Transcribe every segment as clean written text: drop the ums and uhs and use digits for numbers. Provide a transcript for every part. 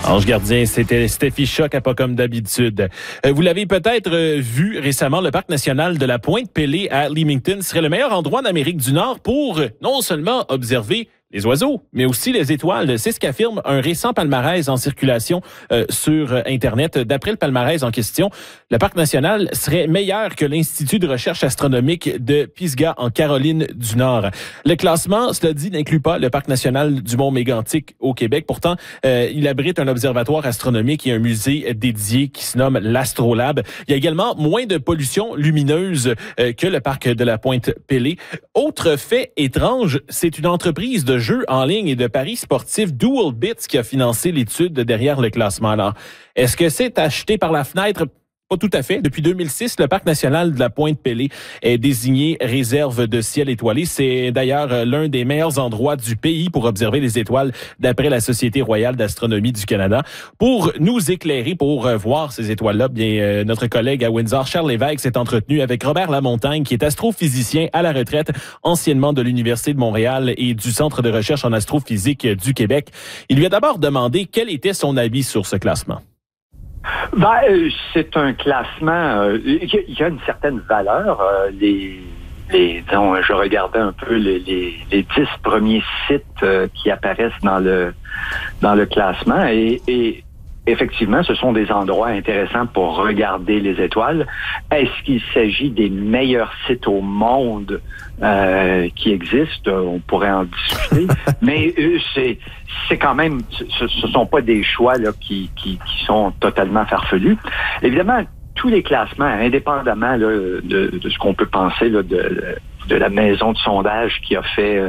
Ange gardien, c'était Steffi Choc à pas comme d'habitude. Vous l'avez peut-être vu récemment, le parc national de la Pointe-Pélée à Leamington serait le meilleur endroit en Amérique du Nord pour non seulement observer les oiseaux, mais aussi les étoiles. C'est ce qu'affirme un récent palmarès en circulation sur Internet. D'après le palmarès en question, le parc national serait meilleur que l'Institut de recherche astronomique de Pisgah en Caroline du Nord. Le classement, cela dit, n'inclut pas le parc national du Mont-Mégantic au Québec. Pourtant, il abrite un observatoire astronomique et un musée dédié qui se nomme l'Astrolabe. Il y a également moins de pollution lumineuse que le parc de la Pointe-Pélée. Autre fait étrange, c'est une entreprise de jeux en ligne et de paris sportifs Dual Bits qui a financé l'étude derrière le classement. Alors, est-ce que c'est acheté par la fenêtre? Pas tout à fait. Depuis 2006, le parc national de la Pointe-Pélée est désigné réserve de ciel étoilé. C'est d'ailleurs l'un des meilleurs endroits du pays pour observer les étoiles d'après la Société royale d'astronomie du Canada. Pour nous éclairer, pour voir ces étoiles-là, bien notre collègue à Windsor, Charles Lévesque, s'est entretenu avec Robert Lamontagne, qui est astrophysicien à la retraite, anciennement de l'Université de Montréal et du Centre de recherche en astrophysique du Québec. Il lui a d'abord demandé quel était son avis sur ce classement. C'est un classement, il y a une certaine valeur. Disons, je regardais un peu les 10 premiers sites qui apparaissent dans le classement et effectivement, ce sont des endroits intéressants pour regarder les étoiles. Est-ce qu'il s'agit des meilleurs sites au monde qui existent? On pourrait en discuter. Mais c'est quand même, ce sont pas des choix là qui sont totalement farfelus. Évidemment, tous les classements, indépendamment là, de ce qu'on peut penser là, de la maison de sondage qui a fait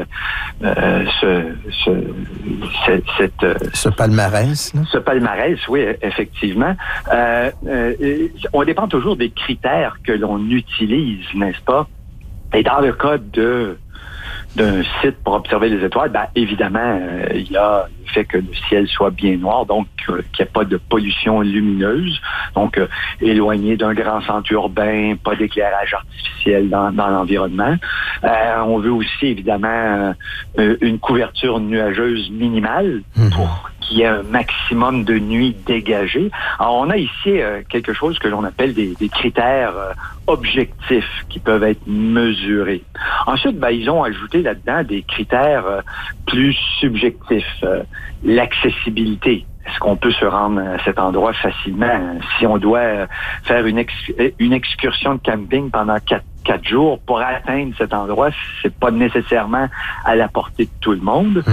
ce palmarès. Là? Ce palmarès, oui, effectivement. On dépend toujours des critères que l'on utilise, n'est-ce pas? Et dans le cas d'un site pour observer les étoiles, évidemment, il y a le fait que le ciel soit bien noir, donc qu'il n'y ait pas de pollution lumineuse, donc éloigné d'un grand centre urbain, pas d'éclairage artificiel dans l'environnement. On veut aussi, évidemment, une couverture nuageuse minimale pour qu'il y ait un maximum de nuit dégagée. Alors, on a ici quelque chose que l'on appelle des critères objectifs qui peuvent être mesurés. Ensuite, ils ont ajouté là-dedans des critères plus subjectifs. L'accessibilité. Est-ce qu'on peut se rendre à cet endroit facilement? Si on doit faire une excursion de camping pendant 4 jours pour atteindre cet endroit, c'est pas nécessairement à la portée de tout le monde.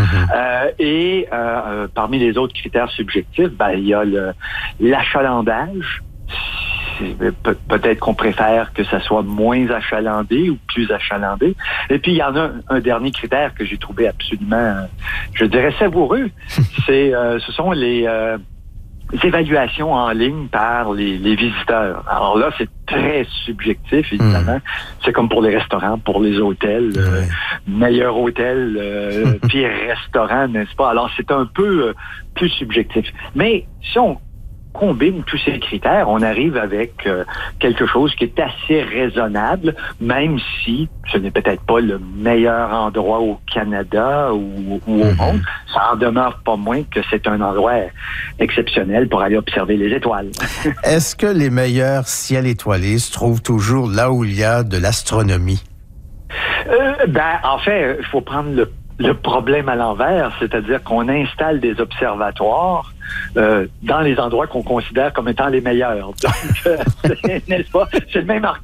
Parmi les autres critères subjectifs, il y a l'achalandage. Peut-être qu'on préfère que ça soit moins achalandé ou plus achalandé. Et puis, il y en a un dernier critère que j'ai trouvé absolument, je dirais, savoureux. Ce sont les évaluations en ligne par les visiteurs. Alors là, c'est très subjectif, évidemment. C'est comme pour les restaurants, pour les hôtels. Meilleur hôtel, pire restaurant, n'est-ce pas? Alors, c'est un peu plus subjectif. Mais si on combine tous ces critères, on arrive avec quelque chose qui est assez raisonnable, même si ce n'est peut-être pas le meilleur endroit au Canada ou au monde. Ça en demeure pas moins que c'est un endroit exceptionnel pour aller observer les étoiles. Est-ce que les meilleurs ciels étoilés se trouvent toujours là où il y a de l'astronomie? En fait, il faut prendre le problème à l'envers, c'est-à-dire qu'on installe des observatoires dans les endroits qu'on considère comme étant les meilleurs. Donc, n'est-ce pas? C'est le même argument